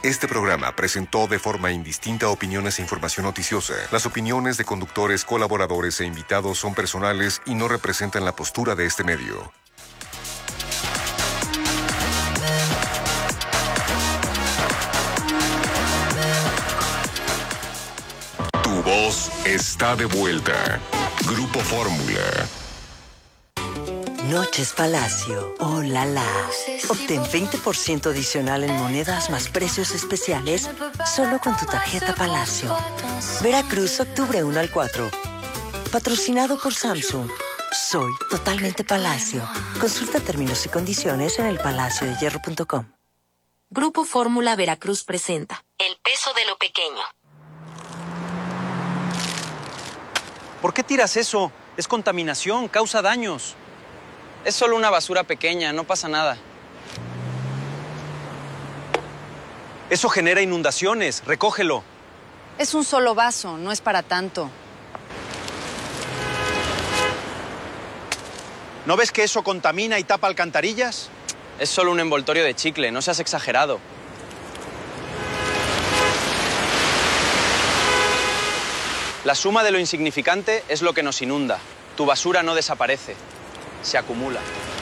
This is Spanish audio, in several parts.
Este programa presentó de forma indistinta opiniones e información noticiosa. Las opiniones de conductores, colaboradores e invitados son personales y no representan la postura de este medio. Tu voz está de vuelta. Grupo Fórmula. Noches Palacio. ¡Oh, la la! Obtén 20% adicional en monedas más precios especiales solo con tu tarjeta Palacio. Veracruz, octubre 1 al 4. Patrocinado por Samsung. Soy totalmente Palacio. Consulta términos y condiciones en elpalaciodehierro.com. Grupo Fórmula Veracruz presenta El peso de lo pequeño. ¿Por qué tiras eso? Es contaminación, causa daños. Es solo una basura pequeña, no pasa nada. Eso genera inundaciones, recógelo. Es un solo vaso, no es para tanto. ¿No ves que eso contamina y tapa alcantarillas? Es solo un envoltorio de chicle, no seas exagerado. La suma de lo insignificante es lo que nos inunda. Tu basura no desaparece, se acumula.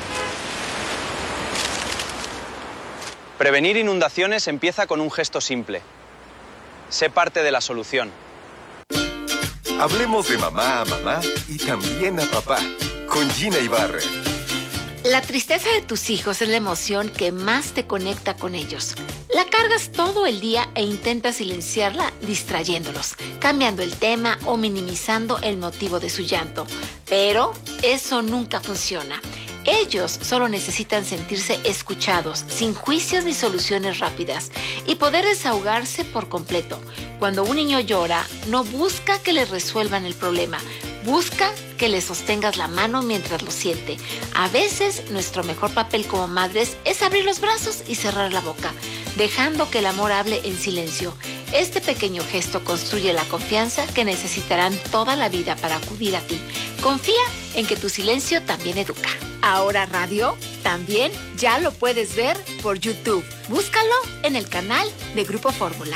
Prevenir inundaciones empieza con un gesto simple. Sé parte de la solución. Hablemos de mamá a mamá y también a papá, con Gina Ibarra. La tristeza de tus hijos es la emoción que más te conecta con ellos. La cargas todo el día e intentas silenciarla distrayéndolos, cambiando el tema o minimizando el motivo de su llanto. Pero eso nunca funciona. Ellos solo necesitan sentirse escuchados, sin juicios ni soluciones rápidas, y poder desahogarse por completo. Cuando un niño llora, no busca que le resuelvan el problema. Busca que le sostengas la mano mientras lo siente. A veces, nuestro mejor papel como madres es abrir los brazos y cerrar la boca, dejando que el amor hable en silencio. Este pequeño gesto construye la confianza que necesitarán toda la vida para acudir a ti. Confía en que tu silencio también educa. Ahora Radio también ya lo puedes ver por YouTube. Búscalo en el canal de Grupo Fórmula.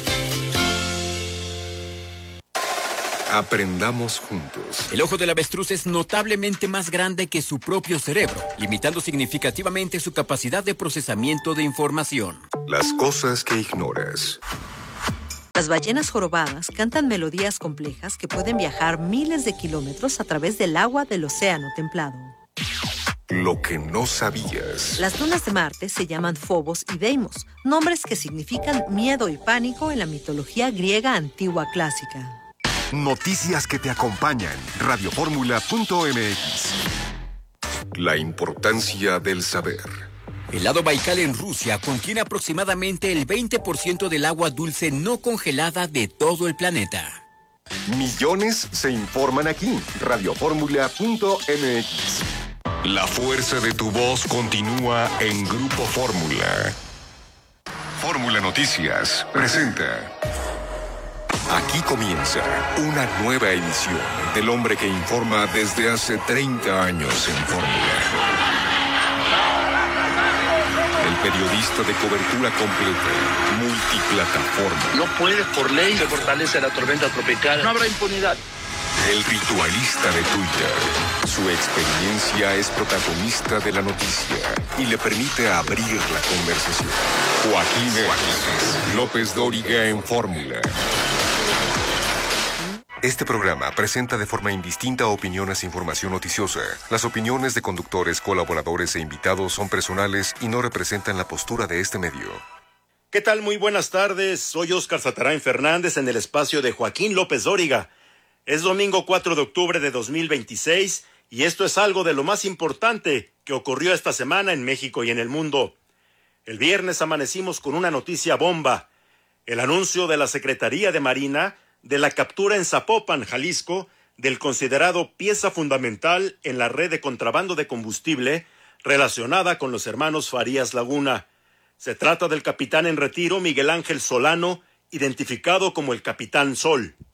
Aprendamos juntos. El ojo del avestruz es notablemente más grande que su propio cerebro, limitando significativamente su capacidad de procesamiento de información. Las cosas que ignoras. Las ballenas jorobadas cantan melodías complejas que pueden viajar miles de kilómetros a través del agua del océano templado. Lo que no sabías. Las lunas de Marte se llaman Phobos y Deimos, nombres que significan miedo y pánico en la mitología griega antigua clásica. Noticias que te acompañan. Radioformula.mx. La importancia del saber. El lago Baikal en Rusia contiene aproximadamente el 20% del agua dulce no congelada de todo el planeta. Millones se informan aquí. Radioformula.mx. La fuerza de tu voz continúa en Grupo Fórmula. Fórmula Noticias presenta. Aquí comienza una nueva emisión del hombre que informa desde hace 30 años en Fórmula. El periodista de cobertura completa, multiplataforma. No puede por ley se fortalece la tormenta tropical. No habrá impunidad. El ritualista de Twitter. Su experiencia es protagonista de la noticia y le permite abrir la conversación. Joaquín López Dóriga en Fórmula. Este programa presenta de forma indistinta opiniones e información noticiosa. Las opiniones de conductores, colaboradores e invitados son personales y no representan la postura de este medio. ¿Qué tal? Muy buenas tardes. Soy Óscar Satarain Fernández en el espacio de Joaquín López Dóriga. Es domingo 4 de octubre de 2026 y esto es algo de lo más importante que ocurrió esta semana en México y en el mundo. El viernes amanecimos con una noticia bomba. El anuncio de la Secretaría de Marina de la captura en Zapopan, Jalisco, del considerado pieza fundamental en la red de contrabando de combustible relacionada con los hermanos Farías Laguna. Se trata del capitán en retiro Miguel Ángel Solano, identificado como el Capitán Sol.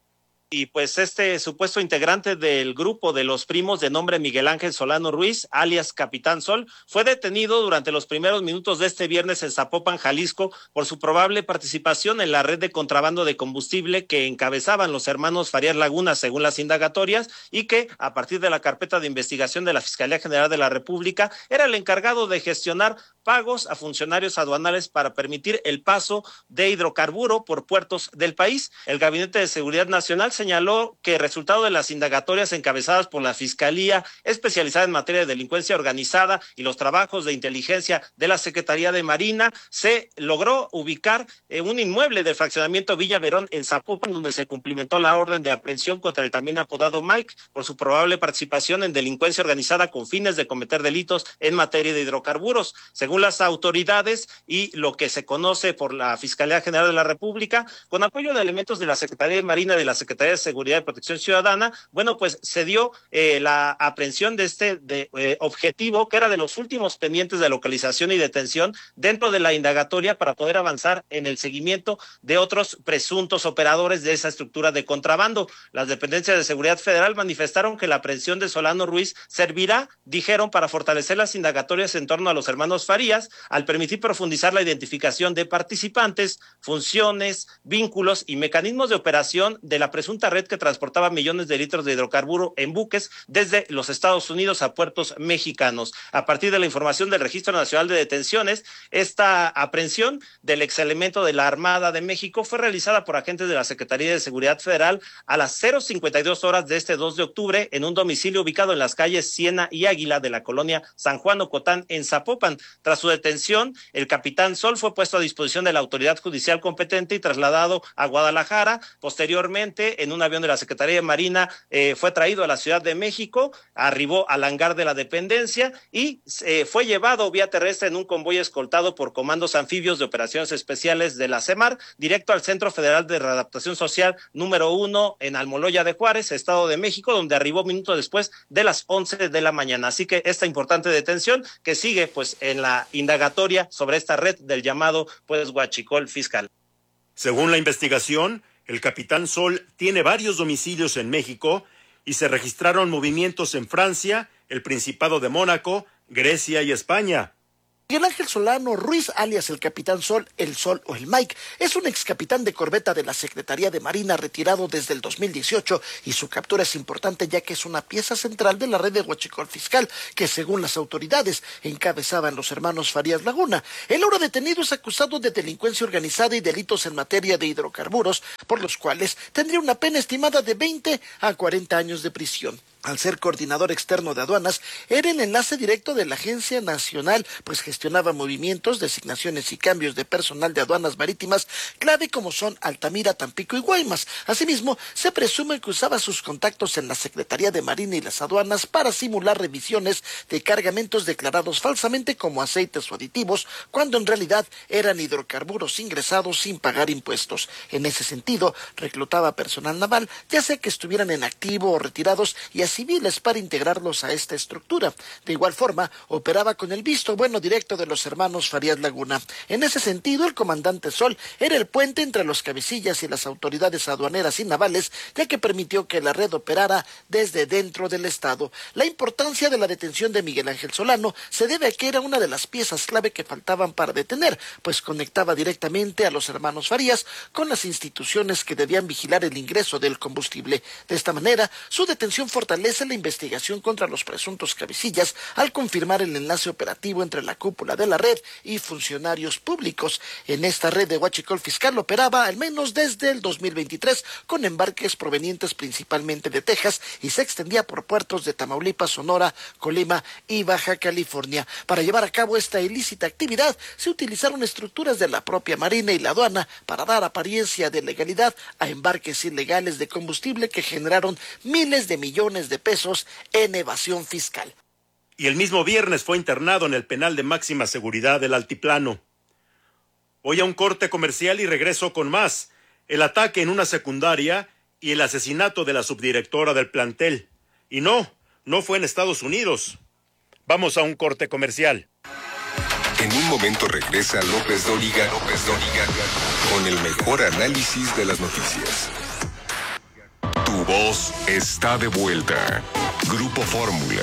Y pues este supuesto integrante del grupo de los primos de nombre Miguel Ángel Solano Ruiz, alias Capitán Sol, fue detenido durante los primeros minutos de este viernes en Zapopan, Jalisco, por su probable participación en la red de contrabando de combustible que encabezaban los hermanos Farías Laguna, según las indagatorias, y que, a partir de la carpeta de investigación de la Fiscalía General de la República, era el encargado de gestionar pagos a funcionarios aduanales para permitir el paso de hidrocarburo por puertos del país. El Gabinete de Seguridad Nacional señaló que resultado de las indagatorias encabezadas por la Fiscalía especializada en materia de delincuencia organizada y los trabajos de inteligencia de la Secretaría de Marina, se logró ubicar un inmueble del fraccionamiento Villa Verón en Zapopan, donde se cumplimentó la orden de aprehensión contra el también apodado Mike por su probable participación en delincuencia organizada con fines de cometer delitos en materia de hidrocarburos. Según las autoridades y lo que se conoce por la Fiscalía General de la República, con apoyo de elementos de la Secretaría de Marina y de la Secretaría de Seguridad y Protección Ciudadana, bueno, pues se dio la aprehensión de este objetivo, que era de los últimos pendientes de localización y detención dentro de la indagatoria para poder avanzar en el seguimiento de otros presuntos operadores de esa estructura de contrabando. Las dependencias de seguridad federal manifestaron que la aprehensión de Solano Ruiz servirá, dijeron, para fortalecer las indagatorias en torno a los hermanos Farías, al permitir profundizar la identificación de participantes, funciones, vínculos y mecanismos de operación de la presunta red que transportaba millones de litros de hidrocarburo en buques desde los Estados Unidos a puertos mexicanos. A partir de la información del Registro Nacional de Detenciones, esta aprehensión del exelemento de la Armada de México fue realizada por agentes de la Secretaría de Seguridad Federal a las 0:52 horas de este 2 de octubre en un domicilio ubicado en las calles Siena y Águila de la colonia San Juan Ocotán en Zapopan. Tras su detención, el Capitán Sol fue puesto a disposición de la autoridad judicial competente y trasladado a Guadalajara. Posteriormente, en un avión de la Secretaría de Marina, fue traído a la Ciudad de México, arribó al hangar de la dependencia y fue llevado vía terrestre en un convoy escoltado por comandos anfibios de operaciones especiales de la CEMAR, directo al Centro Federal de Readaptación Social número 1 en Almoloya de Juárez, Estado de México, donde arribó minutos después de las 11 de la mañana. Así que esta importante detención que sigue pues en la indagatoria sobre esta red del llamado pues huachicol fiscal. Según la investigación, el Capitán Sol tiene varios domicilios en México y se registraron movimientos en Francia, el Principado de Mónaco, Grecia y España. Miguel Ángel Solano Ruiz, alias el Capitán Sol, el Sol o el Mike, es un ex capitán de corbeta de la Secretaría de Marina retirado desde el 2018 y su captura es importante ya que es una pieza central de la red de huachicol fiscal que, según las autoridades, encabezaban los hermanos Farías Laguna. El ahora detenido es acusado de delincuencia organizada y delitos en materia de hidrocarburos, por los cuales tendría una pena estimada de 20 a 40 años de prisión. Al ser coordinador externo de aduanas, era el enlace directo de la Agencia Nacional, pues gestionaba movimientos, designaciones y cambios de personal de aduanas marítimas clave como son Altamira, Tampico y Guaymas. Asimismo, se presume que usaba sus contactos en la Secretaría de Marina y las aduanas para simular revisiones de cargamentos declarados falsamente como aceites o aditivos, cuando en realidad eran hidrocarburos ingresados sin pagar impuestos. En ese sentido, reclutaba personal naval, ya sea que estuvieran en activo o retirados, y a civiles para integrarlos a esta estructura. De igual forma, operaba con el visto bueno directo de los hermanos Farías Laguna. En ese sentido, el comandante Sol era el puente entre los cabecillas y las autoridades aduaneras y navales, ya que permitió que la red operara desde dentro del Estado. La importancia de la detención de Miguel Ángel Solano se debe a que era una de las piezas clave que faltaban para detener, pues conectaba directamente a los hermanos Farías con las instituciones que debían vigilar el ingreso del combustible. De esta manera, su detención fortalece la investigación contra los presuntos cabecillas al confirmar el enlace operativo entre la cúpula de la red y funcionarios públicos. En esta red de huachicol fiscal operaba al menos desde el 2023 con embarques provenientes principalmente de Texas y se extendía por puertos de Tamaulipas, Sonora, Colima y Baja California. Para llevar a cabo esta ilícita actividad se utilizaron estructuras de la propia Marina y la aduana para dar apariencia de legalidad a embarques ilegales de combustible que generaron miles de millones de pesos en evasión fiscal. Y el mismo viernes fue internado en el penal de máxima seguridad del Altiplano. Voy a un corte comercial y regreso con más. El ataque en una secundaria y el asesinato de la subdirectora del plantel. Y no fue en Estados Unidos. Vamos a un corte comercial. En un momento regresa López Dóriga con el mejor análisis de las noticias. voz está de vuelta. Grupo Fórmula.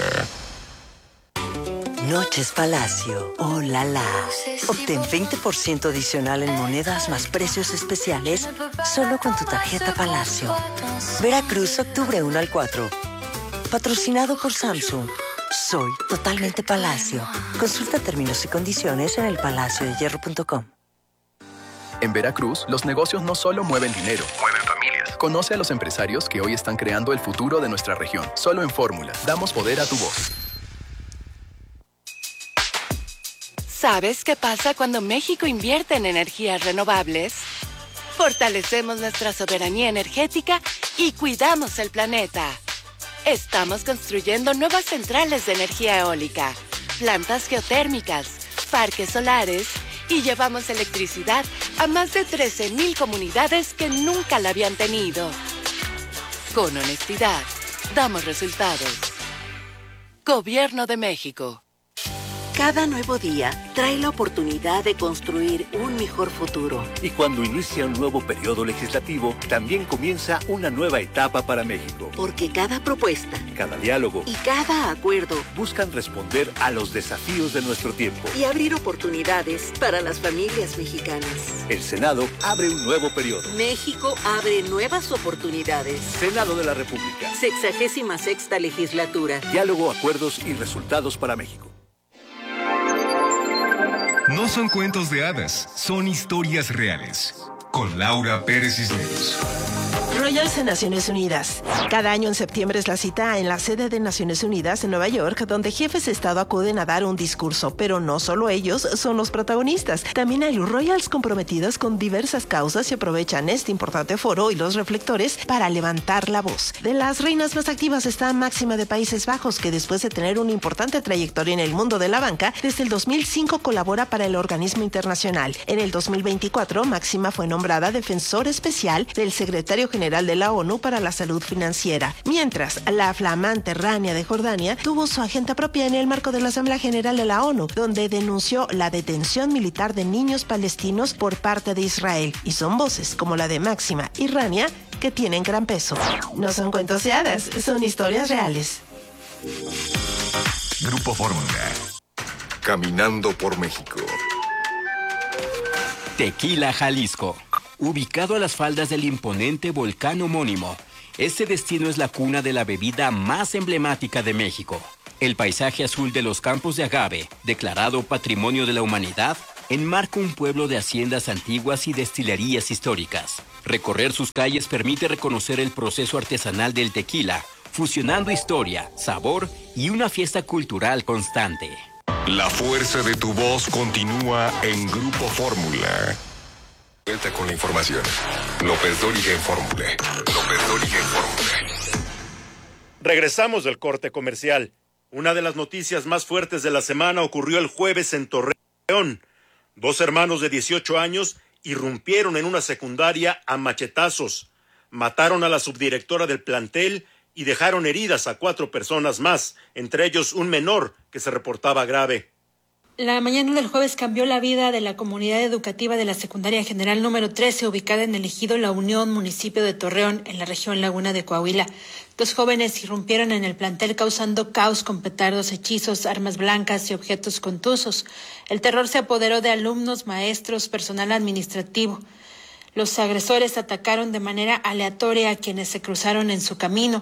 Noches Palacio. ¡Oh, la, la! Obtén 20% adicional en monedas más precios especiales solo con tu tarjeta Palacio. Veracruz, octubre 1 al 4. Patrocinado por Samsung. Soy totalmente Palacio. Consulta términos y condiciones en elpalaciodehierro.com. En Veracruz, los negocios no solo mueven dinero, mueven familias. Conoce a los empresarios que hoy están creando el futuro de nuestra región. Solo en Fórmula, damos poder a tu voz. ¿Sabes qué pasa cuando México invierte en energías renovables? Fortalecemos nuestra soberanía energética y cuidamos el planeta. Estamos construyendo nuevas centrales de energía eólica, plantas geotérmicas, parques solares y llevamos electricidad a más de 13,000 comunidades que nunca la habían tenido. Con honestidad, damos resultados. Gobierno de México. Cada nuevo día trae la oportunidad de construir un mejor futuro. Y cuando inicia un nuevo periodo legislativo, también comienza una nueva etapa para México. Porque cada propuesta, cada diálogo y cada acuerdo buscan responder a los desafíos de nuestro tiempo. Y abrir oportunidades para las familias mexicanas. El Senado abre un nuevo periodo. México abre nuevas oportunidades. Senado de la República. 66ª legislatura. Diálogo, acuerdos y resultados para México. No son cuentos de hadas, son historias reales. Con Laura Pérez Cisneros. Royals en Naciones Unidas. Cada año en septiembre es la cita en la sede de Naciones Unidas en Nueva York, donde jefes de Estado acuden a dar un discurso, pero no solo ellos son los protagonistas. También hay Royals comprometidos con diversas causas y aprovechan este importante foro y los reflectores para levantar la voz. De las reinas más activas está Máxima de Países Bajos, que después de tener una importante trayectoria en el mundo de la banca, desde el 2005 colabora para el organismo internacional. En el 2024, Máxima fue nombrada defensor especial del secretario general de la ONU para la salud financiera, mientras la flamante Rania de Jordania tuvo su agenda propia en el marco de la Asamblea General de la ONU, donde denunció la detención militar de niños palestinos por parte de Israel, y son voces como la de Máxima y Rania que tienen gran peso. No son cuentos de hadas, son historias reales. Grupo Fórmula. Caminando por México. Tequila, Jalisco. Ubicado a las faldas del imponente volcán homónimo, este destino es la cuna de la bebida más emblemática de México. El paisaje azul de los campos de agave, declarado Patrimonio de la Humanidad, enmarca un pueblo de haciendas antiguas y destilerías históricas. Recorrer sus calles permite reconocer el proceso artesanal del tequila, fusionando historia, sabor y una fiesta cultural constante. La fuerza de tu voz continúa en Grupo Fórmula. Vuelta con la información. López Dóriga en Fórmula. López Dóriga en Fórmula. Regresamos del corte comercial. Una de las noticias más fuertes de la semana ocurrió el jueves en Torreón. 2 hermanos de 18 años irrumpieron en una secundaria a machetazos. Mataron a la subdirectora del plantel y dejaron heridas a 4 personas más, entre ellos un menor que se reportaba grave. La mañana del jueves cambió la vida de la comunidad educativa de la Secundaria General número 13, ubicada en el ejido La Unión, municipio de Torreón, en la región Laguna de Coahuila. 2 jóvenes irrumpieron en el plantel causando caos con petardos, hechizos, armas blancas y objetos contusos. El terror se apoderó de alumnos, maestros, personal administrativo. Los agresores atacaron de manera aleatoria a quienes se cruzaron en su camino.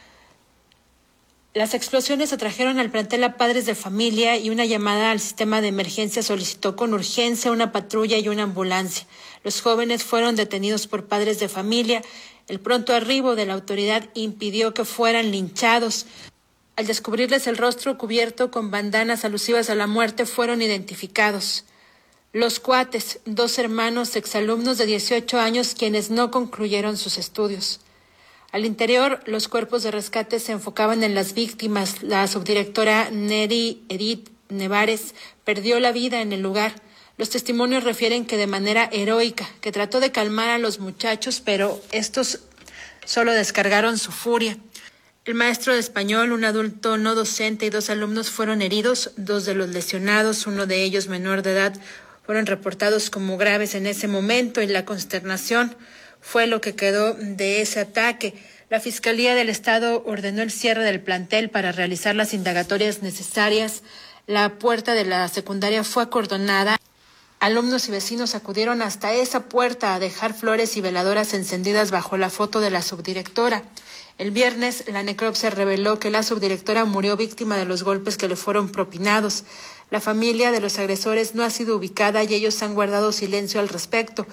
Las explosiones atrajeron al plantel a padres de familia y una llamada al sistema de emergencia solicitó con urgencia una patrulla y una ambulancia. Los jóvenes fueron detenidos por padres de familia. El pronto arribo de la autoridad impidió que fueran linchados. Al descubrirles el rostro cubierto con bandanas alusivas a la muerte, fueron identificados. Los cuates, 2 hermanos exalumnos de 18 años quienes no concluyeron sus estudios. Al interior, los cuerpos de rescate se enfocaban en las víctimas. La subdirectora Neri Edith Nevares perdió la vida en el lugar. Los testimonios refieren que de manera heroica, que trató de calmar a los muchachos, pero estos solo descargaron su furia. El maestro de español, un adulto no docente y 2 alumnos fueron heridos. 2 de los lesionados, uno de ellos menor de edad, fueron reportados como graves en ese momento y la consternación fue lo que quedó de ese ataque. La Fiscalía del Estado ordenó el cierre del plantel para realizar las indagatorias necesarias. La puerta de la secundaria fue acordonada. Alumnos y vecinos acudieron hasta esa puerta a dejar flores y veladoras encendidas bajo la foto de la subdirectora. El viernes, la necropsia reveló que la subdirectora murió víctima de los golpes que le fueron propinados. La familia de los agresores no ha sido ubicada y ellos han guardado silencio al respecto.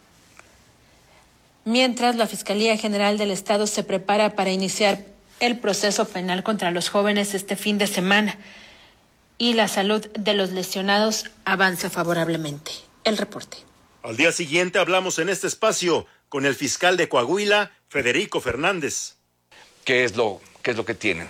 Mientras, la Fiscalía General del Estado se prepara para iniciar el proceso penal contra los jóvenes este fin de semana y la salud de los lesionados avanza favorablemente. El reporte. Al día siguiente hablamos en este espacio con el fiscal de Coahuila, Federico Fernández. ¿Qué es lo que tienen?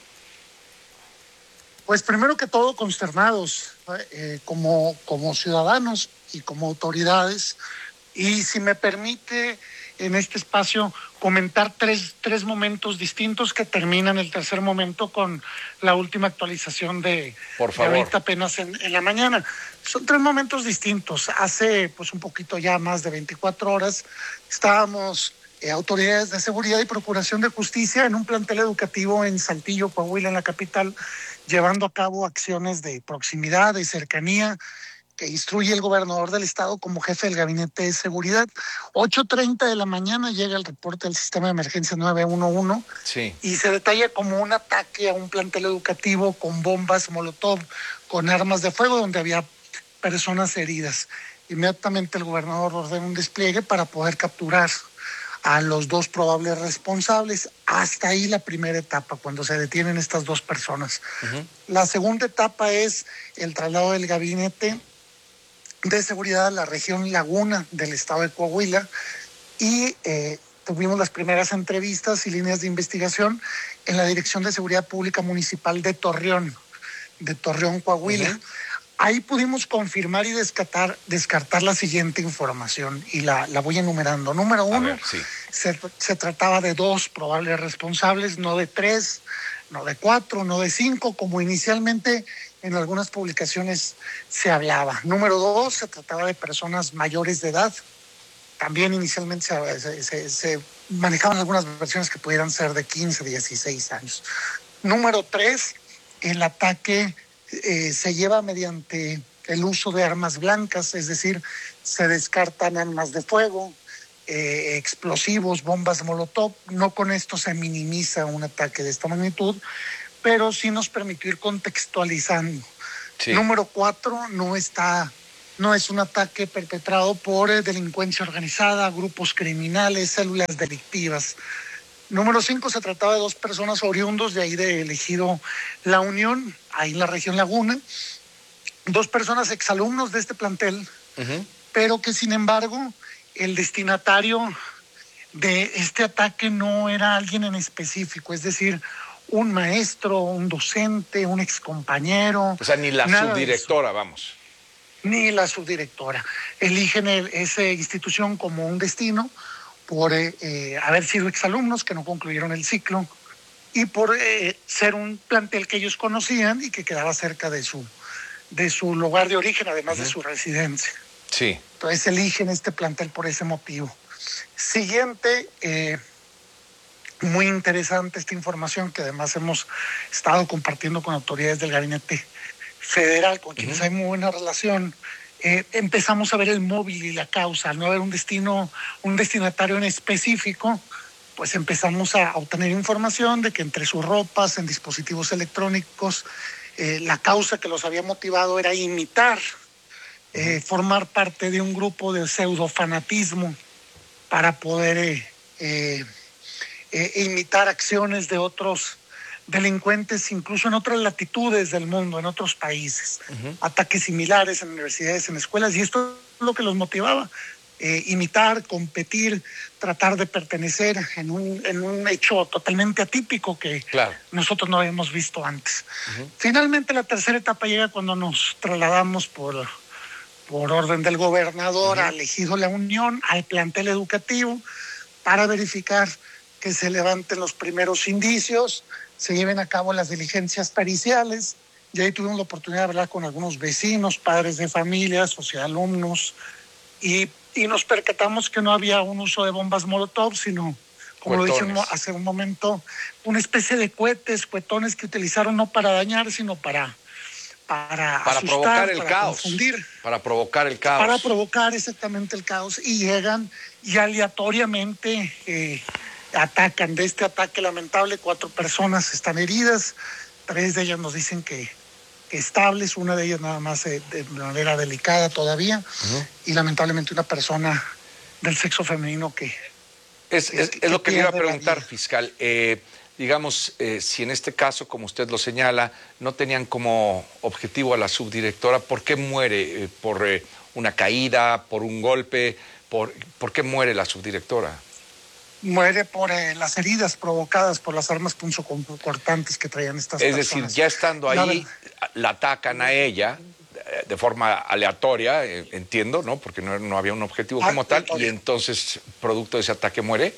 Pues primero que todo consternados como ciudadanos y como autoridades. Y si me permite en este espacio comentar tres momentos distintos que terminan el tercer momento con la última actualización de ahorita apenas en la mañana. Son tres momentos distintos. Hace pues un poquito ya más de 24 horas estábamos autoridades de seguridad y procuración de justicia en un plantel educativo en Saltillo, Coahuila, en la capital, llevando a cabo acciones de proximidad, de cercanía, que instruye el gobernador del estado como jefe del gabinete de seguridad. 8:30 de la mañana llega el reporte del sistema de emergencia 911 y se detalla como un ataque a un plantel educativo con bombas molotov, con armas de fuego, donde había personas heridas. Inmediatamente el gobernador ordena un despliegue para poder capturar a los dos probables responsables. Hasta ahí la primera etapa, cuando se detienen estas dos personas. La segunda etapa es el traslado del gabinete de seguridad a la región Laguna del estado de Coahuila y tuvimos las primeras entrevistas y líneas de investigación en la Dirección de Seguridad Pública Municipal de Torreón, Coahuila. Ahí pudimos confirmar y descartar la siguiente información y la voy enumerando. Número uno, se trataba de dos probables responsables, no de tres, no de cuatro, no de cinco, como inicialmente en algunas publicaciones se hablaba. Número dos, se trataba de personas mayores de edad. También inicialmente se manejaban algunas versiones que pudieran ser de 15, 16 años. Número tres, el ataque se lleva mediante el uso de armas blancas, es decir, se descartan armas de fuego, explosivos, bombas molotov. No con esto se minimiza un ataque de esta magnitud, pero sí nos permitió ir contextualizando. Número cuatro, no es un ataque perpetrado por delincuencia organizada, grupos criminales, células delictivas. Número 5, se trataba de dos personas oriundos de ahí de Ejido La Unión, ahí en la región Laguna. Dos personas exalumnos de este plantel, pero que sin embargo el destinatario de este ataque no era alguien en específico, es decir, un maestro, un docente, un excompañero. O sea, ni la subdirectora, vamos. Ni la subdirectora. Eligen esa institución como un destino por haber sido exalumnos que no concluyeron el ciclo y por ser un plantel que ellos conocían y que quedaba cerca de su lugar de origen, además de su residencia. Entonces eligen este plantel por ese motivo. Siguiente, muy interesante esta información que además hemos estado compartiendo con autoridades del gabinete federal, con quienes hay muy buena relación. Empezamos a ver el móvil y la causa. Al no haber un destinatario en específico, pues empezamos a obtener información de que entre sus ropas, en dispositivos electrónicos, la causa que los había motivado era imitar, formar parte de un grupo de pseudofanatismo para poder imitar acciones de otros delincuentes, incluso en otras latitudes del mundo, en otros países. Ataques similares en universidades, en escuelas, y esto es lo que los motivaba. Imitar, competir, tratar de pertenecer en un hecho totalmente atípico que nosotros no habíamos visto antes. Finalmente, la tercera etapa llega cuando nos trasladamos por orden del gobernador al Ejido La Unión, al plantel educativo, para verificar que se levanten los primeros indicios, se lleven a cabo las diligencias periciales, y ahí tuvimos la oportunidad de hablar con algunos vecinos, padres de familia, socialumnos, y nos percatamos que no había un uso de bombas molotov, sino como lo dije hace un momento, una especie de cuetones que utilizaron no para dañar, sino para asustar, provocar el para caos. Confundir. Para provocar el caos. Para provocar exactamente el caos. Y llegan y aleatoriamente atacan. De este ataque lamentable, 4 personas están heridas. 3 de ellas nos dicen que estables, una de ellas nada más de manera delicada todavía. Uh-huh. Y lamentablemente una persona del sexo femenino que... Es lo que le iba a preguntar, fiscal. Digamos, si en este caso, como usted lo señala, no tenían como objetivo a la subdirectora, ¿por qué muere? ¿Por una caída? ¿Por un golpe? ¿Por qué muere la subdirectora? Muere por las heridas provocadas por las armas punzocortantes que traían estas personas. Es decir, ya estando ahí, la atacan a ella de forma aleatoria, entiendo, ¿no? Porque no había un objetivo como tal, y entonces, producto de ese ataque, muere.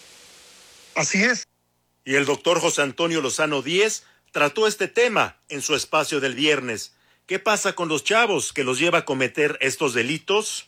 Así es. Y el doctor José Antonio Lozano Díez trató este tema en su espacio del viernes. ¿Qué pasa con los chavos que los lleva a cometer estos delitos?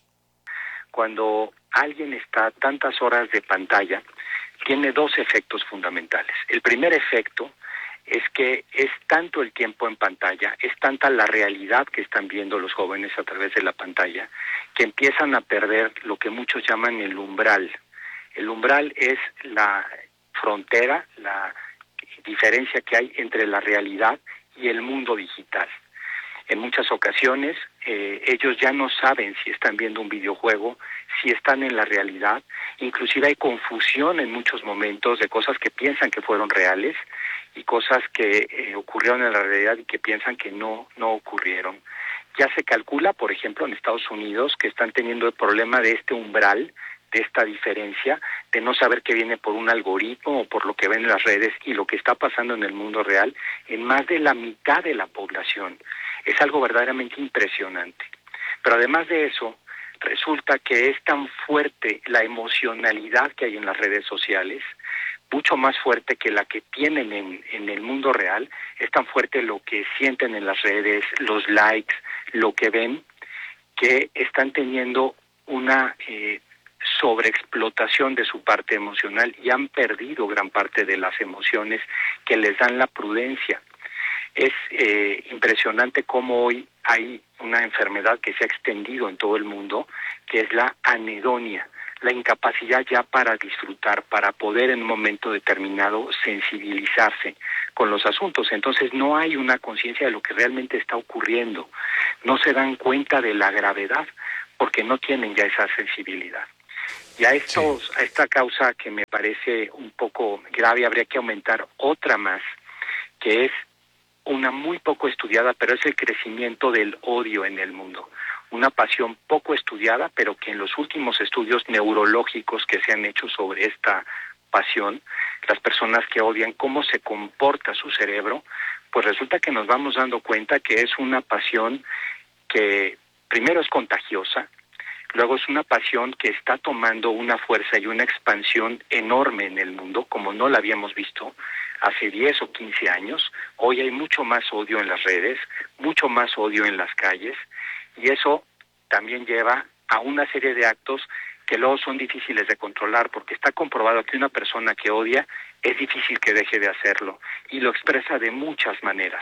Cuando alguien está tantas horas de pantalla, tiene 2 efectos fundamentales. El primer efecto es que es tanto el tiempo en pantalla, es tanta la realidad que están viendo los jóvenes a través de la pantalla, que empiezan a perder lo que muchos llaman el umbral. El umbral es la frontera, la diferencia que hay entre la realidad y el mundo digital. En muchas ocasiones ellos ya no saben si están viendo un videojuego, si están en la realidad. Inclusive hay confusión en muchos momentos de cosas que piensan que fueron reales y cosas que ocurrieron en la realidad y que piensan que no ocurrieron. Ya se calcula, por ejemplo, en Estados Unidos, que están teniendo el problema de este umbral, de esta diferencia, de no saber qué viene por un algoritmo o por lo que ven en las redes y lo que está pasando en el mundo real en más de la mitad de la población. Es algo verdaderamente impresionante. Pero además de eso, resulta que es tan fuerte la emocionalidad que hay en las redes sociales, mucho más fuerte que la que tienen en el mundo real, es tan fuerte lo que sienten en las redes, los likes, lo que ven, que están teniendo una sobreexplotación de su parte emocional y han perdido gran parte de las emociones que les dan la prudencia. Es impresionante cómo hoy hay una enfermedad que se ha extendido en todo el mundo, que es la anedonia, la incapacidad ya para disfrutar, para poder en un momento determinado sensibilizarse con los asuntos. Entonces no hay una conciencia de lo que realmente está ocurriendo, no se dan cuenta de la gravedad porque no tienen ya esa sensibilidad. Y a esta causa que me parece un poco grave habría que aumentar otra más, que es una muy poco estudiada, pero es el crecimiento del odio en el mundo. Una pasión poco estudiada, pero que en los últimos estudios neurológicos que se han hecho sobre esta pasión, las personas que odian, cómo se comporta su cerebro, pues resulta que nos vamos dando cuenta que es una pasión que primero es contagiosa, luego es una pasión que está tomando una fuerza y una expansión enorme en el mundo, como no la habíamos visto hace 10 o 15 años. Hoy hay mucho más odio en las redes, mucho más odio en las calles, y eso también lleva a una serie de actos que luego son difíciles de controlar, porque está comprobado que una persona que odia es difícil que deje de hacerlo, y lo expresa de muchas maneras.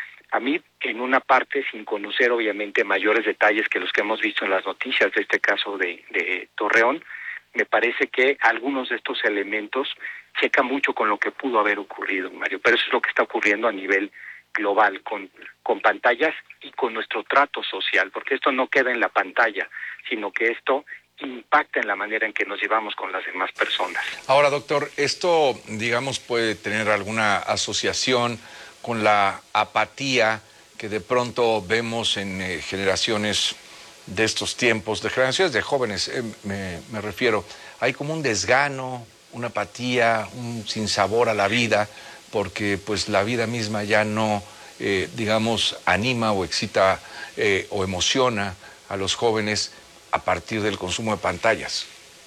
A mí, en una parte, sin conocer obviamente mayores detalles que los que hemos visto en las noticias de este caso de Torreón, me parece que algunos de estos elementos checan mucho con lo que pudo haber ocurrido, Mario. Pero eso es lo que está ocurriendo a nivel global, con pantallas y con nuestro trato social, porque esto no queda en la pantalla, sino que esto impacta en la manera en que nos llevamos con las demás personas. Ahora, doctor, esto, digamos, puede tener alguna asociación con la apatía que de pronto vemos en generaciones de estos tiempos, de generaciones de jóvenes, me refiero. Hay como un desgano, una apatía, un sinsabor a la vida, porque pues la vida misma ya no, digamos, anima o excita o emociona a los jóvenes a partir del consumo de pantallas.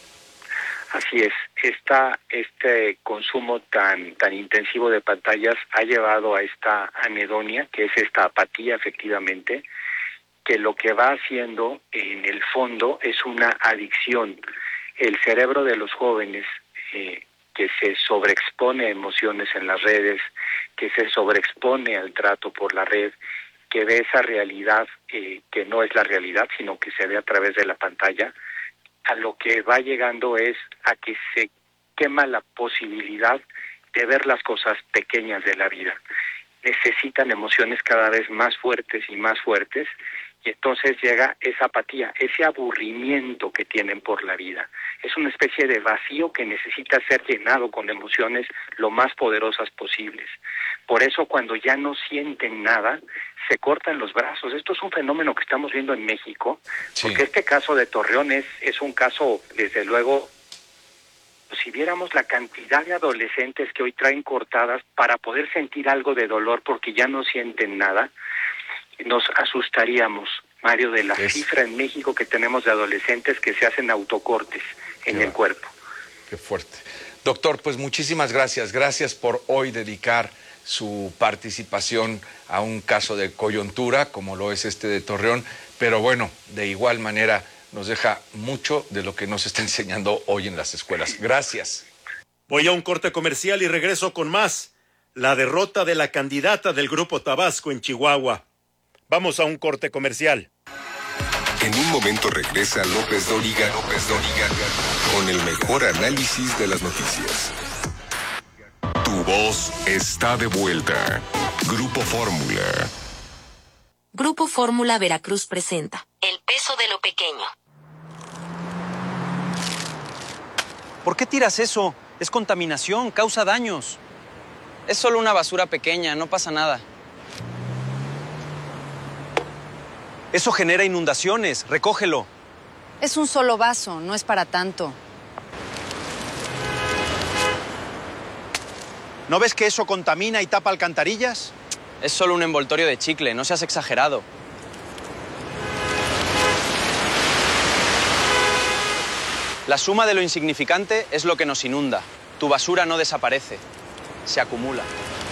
Así es. Este consumo tan intensivo de pantallas ha llevado a esta anedonia, que es esta apatía efectivamente, que lo que va haciendo en el fondo es una adicción. El cerebro de los jóvenes que se sobreexpone a emociones en las redes, que se sobreexpone al trato por la red, que ve esa realidad que no es la realidad, sino que se ve a través de la pantalla, a lo que va llegando es a que se quema la posibilidad de ver las cosas pequeñas de la vida. Necesitan emociones cada vez más fuertes, y entonces llega esa apatía, ese aburrimiento que tienen por la vida. Es una especie de vacío que necesita ser llenado con emociones lo más poderosas posibles. Por eso cuando ya no sienten nada, se cortan los brazos. Esto es un fenómeno que estamos viendo en México, porque este caso de Torreón es un caso, desde luego, si viéramos la cantidad de adolescentes que hoy traen cortadas para poder sentir algo de dolor porque ya no sienten nada, nos asustaríamos, Mario, de la cifra en México que tenemos de adolescentes que se hacen autocortes en el cuerpo. Qué fuerte. Doctor, pues muchísimas gracias. Gracias por hoy dedicar su participación a un caso de coyuntura, como lo es este de Torreón, pero bueno, de igual manera nos deja mucho de lo que nos está enseñando hoy en las escuelas. Gracias. Voy a un corte comercial y regreso con más. La derrota de la candidata del Grupo Tabasco en Chihuahua. Vamos a un corte comercial. En un momento regresa López Dóriga con el mejor análisis de las noticias. Tu voz está de vuelta. Grupo Fórmula. Grupo Fórmula Veracruz presenta El peso de lo pequeño. ¿Por qué tiras eso? Es contaminación, causa daños. Es solo una basura pequeña, no pasa nada. Eso genera inundaciones, recógelo. Es un solo vaso, no es para tanto. ¿No ves que eso contamina y tapa alcantarillas? Es solo un envoltorio de chicle, no seas exagerado. La suma de lo insignificante es lo que nos inunda. Tu basura no desaparece, se acumula.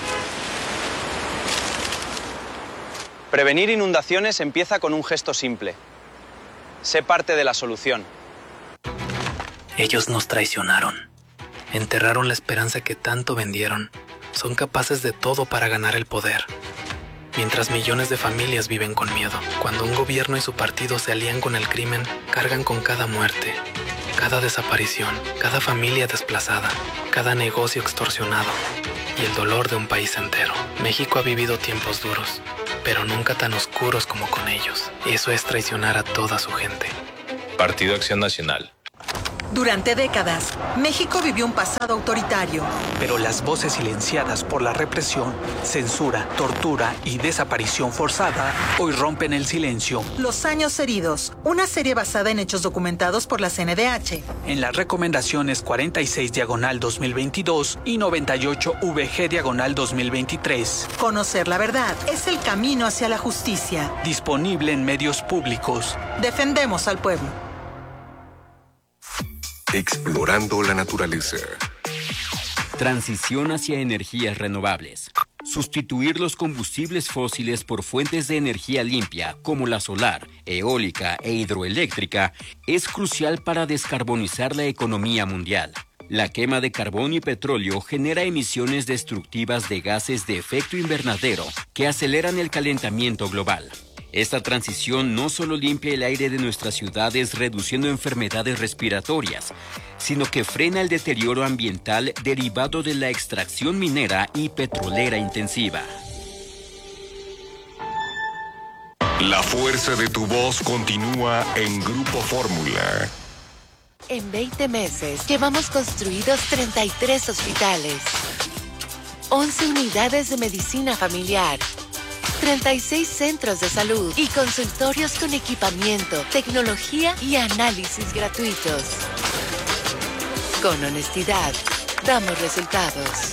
Prevenir inundaciones empieza con un gesto simple. Sé parte de la solución. Ellos nos traicionaron. Enterraron la esperanza que tanto vendieron. Son capaces de todo para ganar el poder. Mientras millones de familias viven con miedo. Cuando un gobierno y su partido se alían con el crimen, cargan con cada muerte, cada desaparición, cada familia desplazada, cada negocio extorsionado y el dolor de un país entero. México ha vivido tiempos duros, pero nunca tan oscuros como con ellos. Eso es traicionar a toda su gente. Partido Acción Nacional. Durante décadas, México vivió un pasado autoritario. Pero las voces silenciadas por la represión, censura, tortura y desaparición forzada hoy rompen el silencio. Los años heridos, una serie basada en hechos documentados por la CNDH. En las recomendaciones 46/2022 y 98-VG/2023. Conocer la verdad es el camino hacia la justicia. Disponible en medios públicos. Defendemos al pueblo. Explorando la naturaleza. Transición hacia energías renovables. Sustituir los combustibles fósiles por fuentes de energía limpia, como la solar, eólica e hidroeléctrica, es crucial para descarbonizar la economía mundial. La quema de carbón y petróleo genera emisiones destructivas de gases de efecto invernadero que aceleran el calentamiento global. Esta transición no solo limpia el aire de nuestras ciudades reduciendo enfermedades respiratorias, sino que frena el deterioro ambiental derivado de la extracción minera y petrolera intensiva. La fuerza de tu voz continúa en Grupo Fórmula. En 20 meses llevamos construidos 33 hospitales, 11 unidades de medicina familiar, 36 centros de salud y consultorios con equipamiento, tecnología y análisis gratuitos. Con honestidad, damos resultados.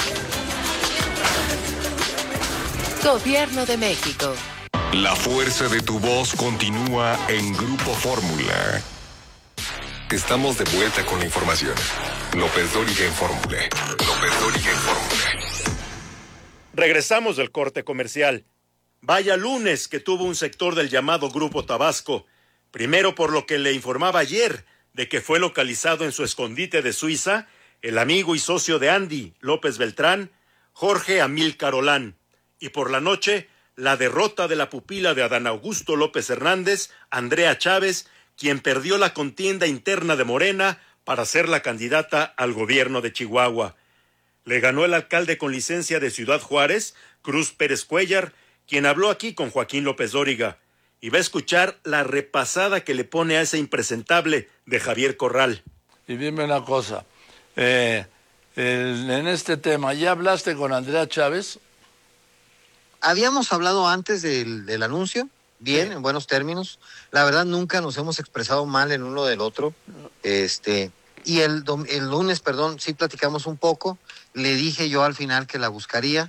Gobierno de México. La fuerza de tu voz continúa en Grupo Fórmula. Estamos de vuelta con la información. López Dóriga en Fórmula. López Dóriga en Fórmula. Regresamos del corte comercial. Vaya lunes que tuvo un sector del llamado Grupo Tabasco. Primero por lo que le informaba ayer de que fue localizado en su escondite de Suiza el amigo y socio de Andy, López Beltrán, Jorge Amílcar Olán. Y por la noche, la derrota de la pupila de Adán Augusto López Hernández, Andrea Chávez, quien perdió la contienda interna de Morena para ser la candidata al gobierno de Chihuahua. Le ganó el alcalde con licencia de Ciudad Juárez, Cruz Pérez Cuéllar, quien habló aquí con Joaquín López Dóriga, y va a escuchar la repasada que le pone a ese impresentable de Javier Corral. Y dime una cosa, en este tema, ¿ya hablaste con Andrea Chávez? Habíamos hablado antes del anuncio, bien, en buenos términos. La verdad, nunca nos hemos expresado mal en uno del otro. Y el lunes, sí platicamos un poco. Le dije yo al final que la buscaría,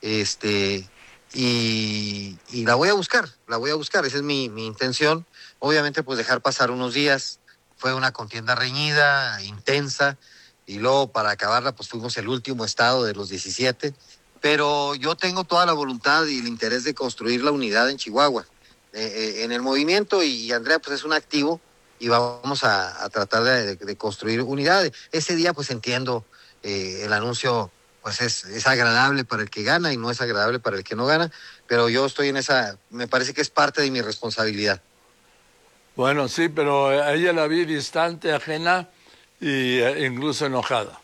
y la voy a buscar, esa es mi intención. Obviamente, pues dejar pasar unos días. Fue una contienda reñida, intensa, y luego para acabarla, pues fuimos el último estado de los 17. Pero yo tengo toda la voluntad y el interés de construir la unidad en Chihuahua, en el movimiento, y Andrea pues es un activo y vamos a tratar de construir unidad. Ese día pues entiendo, el anuncio pues es agradable para el que gana y no es agradable para el que no gana, pero yo estoy en esa, me parece que es parte de mi responsabilidad. Bueno, sí, pero a ella la vi distante, ajena e incluso enojada.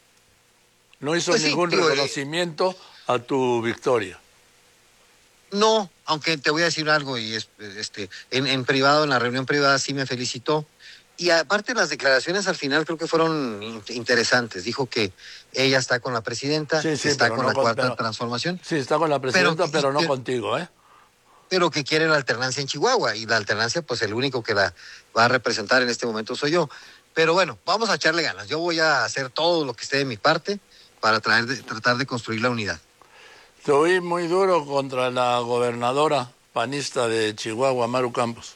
No hizo ningún reconocimiento a tu victoria. No, aunque te voy a decir algo, y en privado, en la reunión privada sí me felicitó. Y aparte las declaraciones al final creo que fueron interesantes. Dijo que ella está con la presidenta, está con la cuarta transformación. Sí, está con la presidenta, pero no contigo, ¿eh? Pero que quiere la alternancia en Chihuahua, y la alternancia, pues el único que la va a representar en este momento soy yo. Pero bueno, vamos a echarle ganas. Yo voy a hacer todo lo que esté de mi parte para tratar de construir la unidad. Te oí muy duro contra la gobernadora panista de Chihuahua, Maru Campos.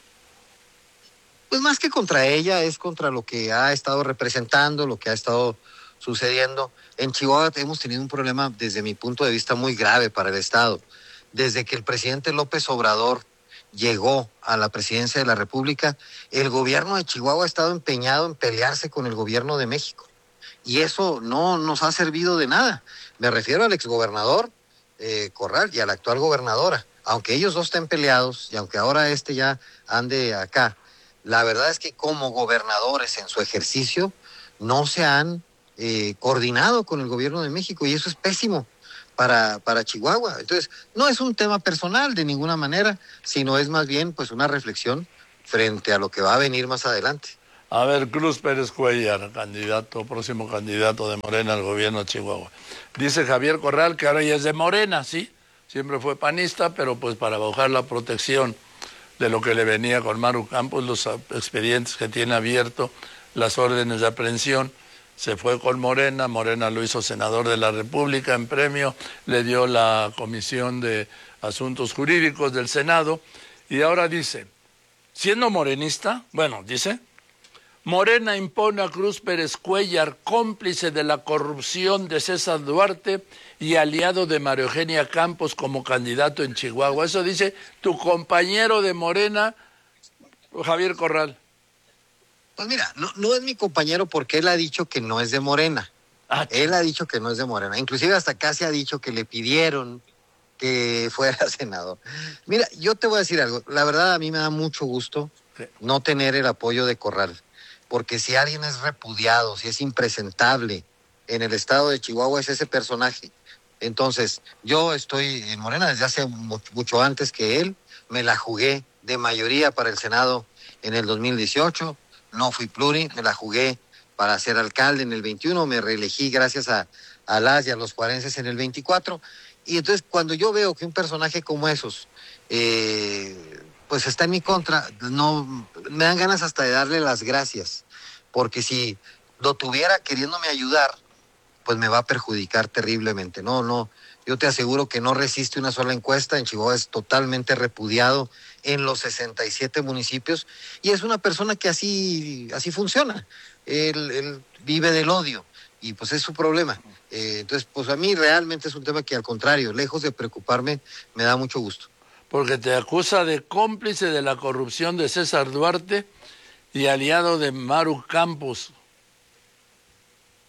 Pues más que contra ella, es contra lo que ha estado representando, lo que ha estado sucediendo. En Chihuahua hemos tenido un problema, desde mi punto de vista, muy grave para el Estado. Desde que el presidente López Obrador llegó a la presidencia de la República, el gobierno de Chihuahua ha estado empeñado en pelearse con el gobierno de México. Y eso no nos ha servido de nada. Me refiero al exgobernador Corral y a la actual gobernadora. Aunque ellos dos estén peleados y aunque ahora ya ande acá, la verdad es que como gobernadores en su ejercicio no se han coordinado con el gobierno de México, y eso es pésimo para Chihuahua. Entonces, no es un tema personal de ninguna manera, sino es más bien pues una reflexión frente a lo que va a venir más adelante. A ver, Cruz Pérez Cuéllar, próximo candidato de Morena al gobierno de Chihuahua. Dice Javier Corral que ahora ya es de Morena, ¿sí? Siempre fue panista, pero pues para bajar la protección de lo que le venía con Maru Campos, los expedientes que tiene abierto, las órdenes de aprehensión, se fue con Morena. Morena lo hizo senador de la República en premio, le dio la Comisión de Asuntos Jurídicos del Senado, y ahora dice, siendo morenista, dice, Morena impone a Cruz Pérez Cuéllar, cómplice de la corrupción de César Duarte y aliado de María Eugenia Campos, como candidato en Chihuahua. Eso dice tu compañero de Morena, Javier Corral. Pues mira, no es mi compañero porque él ha dicho que no es de Morena. Él ha dicho que no es de Morena. Inclusive hasta casi ha dicho que le pidieron que fuera senador. Mira, yo te voy a decir algo. La verdad, a mí me da mucho gusto no tener el apoyo de Corral. Porque si alguien es repudiado, si es impresentable en el estado de Chihuahua, es ese personaje. Entonces, yo estoy en Morena desde hace mucho antes que él. Me la jugué de mayoría para el Senado en el 2018. No fui pluri, me la jugué para ser alcalde en el 21. Me reelegí gracias a las y a los juarenses en el 24. Y entonces, cuando yo veo que un personaje como esos pues está en mi contra, no me dan ganas hasta de darle las gracias, porque si lo tuviera queriéndome ayudar, pues me va a perjudicar terriblemente. No, yo te aseguro que no resiste una sola encuesta. En Chihuahua es totalmente repudiado en los 67 municipios, y es una persona que así funciona. Él vive del odio, y pues es su problema. Entonces, pues a mí realmente es un tema que, al contrario, lejos de preocuparme, me da mucho gusto. Porque te acusa de cómplice de la corrupción de César Duarte y aliado de Maru Campos.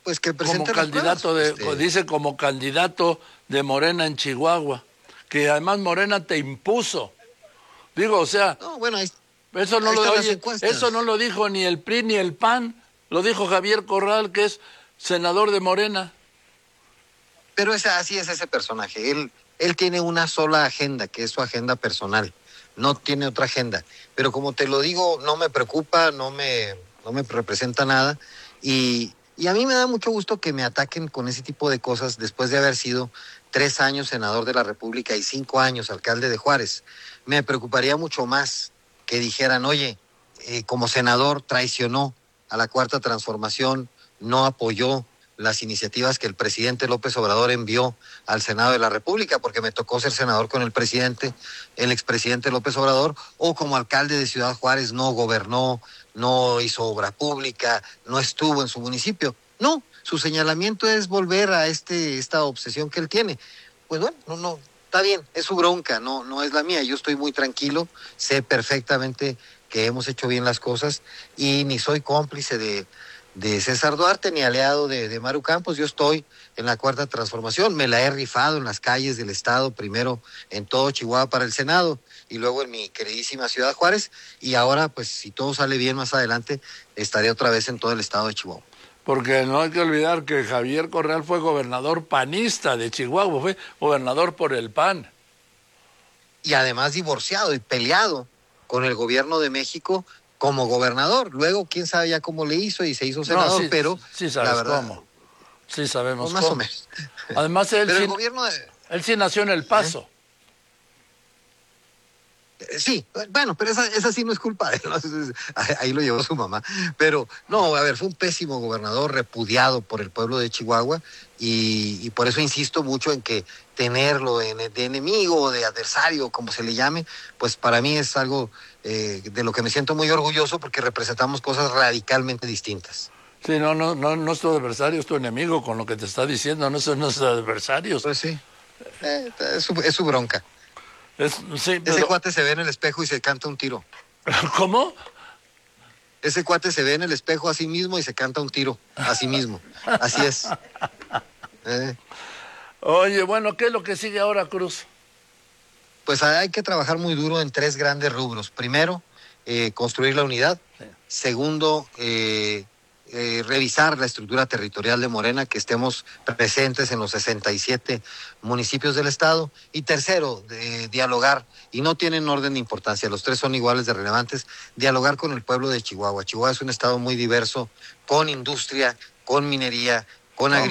Pues que presente como candidato dice como candidato de Morena en Chihuahua, que además Morena te impuso. Digo, o sea, no, bueno, eso no lo dijo ni el PRI ni el PAN, lo dijo Javier Corral, que es senador de Morena. Pero así es ese personaje. Él tiene una sola agenda, que es su agenda personal. No tiene otra agenda. Pero como te lo digo, no me preocupa, no me representa nada. Y a mí me da mucho gusto que me ataquen con ese tipo de cosas después de haber sido 3 años senador de la República y 5 años alcalde de Juárez. Me preocuparía mucho más que dijeran, oye, como senador traicionó a la Cuarta Transformación, no apoyó las iniciativas que el presidente López Obrador envió al Senado de la República, porque me tocó ser senador con el expresidente López Obrador, o como alcalde de Ciudad Juárez no gobernó, no hizo obra pública, no estuvo en su municipio. No, su señalamiento es volver a esta obsesión que él tiene. Pues bueno, no, está bien, es su bronca, no es la mía. Yo estoy muy tranquilo, sé perfectamente que hemos hecho bien las cosas y ni soy cómplice de César Duarte ni aliado de Maru Campos. Yo estoy en la Cuarta Transformación, me la he rifado en las calles del estado, primero en todo Chihuahua para el Senado y luego en mi queridísima Ciudad Juárez, y ahora pues si todo sale bien más adelante estaré otra vez en todo el estado de Chihuahua. Porque no hay que olvidar que Javier Corral fue gobernador panista de Chihuahua, fue gobernador por el PAN. Y además divorciado y peleado con el gobierno de México como gobernador. Luego, quién sabe ya cómo le hizo y se hizo senador, pero sí sabes la verdad, cómo. Sí sabemos pues más cómo. o menos. Además, él sí nació en El Paso. Sí, bueno, pero esa sí no es culpa de él, ¿no? Ahí lo llevó su mamá. Pero, no, a ver, fue un pésimo gobernador, repudiado por el pueblo de Chihuahua, y por eso insisto mucho en que tenerlo de enemigo o de adversario, como se le llame, pues para mí es algo de lo que me siento muy orgulloso, porque representamos cosas radicalmente distintas. Sí, no es tu adversario, es tu enemigo con lo que te está diciendo, no son nuestros adversarios. Pues sí, es su bronca. Sí, pero... Ese cuate se ve en el espejo y se canta un tiro. ¿Cómo? Ese cuate se ve en el espejo a sí mismo y se canta un tiro a sí mismo. Así es. Oye, bueno, ¿qué es lo que sigue ahora, Cruz? Pues hay que trabajar muy duro en 3 grandes rubros. Primero, construir la unidad. Sí. Segundo, revisar la estructura territorial de Morena, que estemos presentes en los 67 municipios del estado. Y tercero, dialogar, y no tienen orden de importancia, los 3 son iguales de relevantes, dialogar con el pueblo de Chihuahua. Chihuahua es un estado muy diverso, con industria, con minería, con agricultura.